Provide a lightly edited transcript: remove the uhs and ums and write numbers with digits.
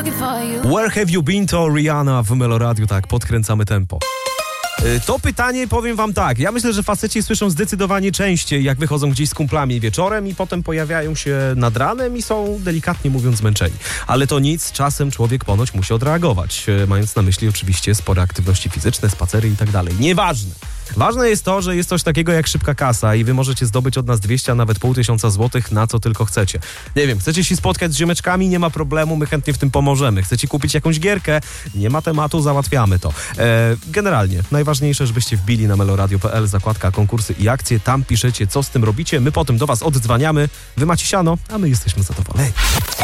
Where have you been to Rihanna w Meloradiu, tak, podkręcamy tempo. To pytanie powiem wam tak, ja myślę, że faceci słyszą zdecydowanie częściej, jak wychodzą gdzieś z kumplami wieczorem i potem pojawiają się nad ranem i są, delikatnie mówiąc, zmęczeni. Ale to nic, czasem człowiek ponoć musi odreagować, mając na myśli oczywiście spore aktywności fizyczne, spacery i tak dalej. Nieważne. Ważne jest to, że jest coś takiego jak szybka kasa i wy możecie zdobyć od nas 200, a nawet 500 złotych, na co tylko chcecie. Nie wiem, chcecie się spotkać z ziomeczkami? Nie ma problemu, my chętnie w tym pomożemy. Chcecie kupić jakąś gierkę? Nie ma tematu, załatwiamy to. Generalnie, najważniejsze, żebyście wbili na meloradio.pl, zakładka konkursy i akcje, tam piszecie, co z tym robicie, my potem do was oddzwaniamy, wy macie siano, a my jesteśmy zadowoleni.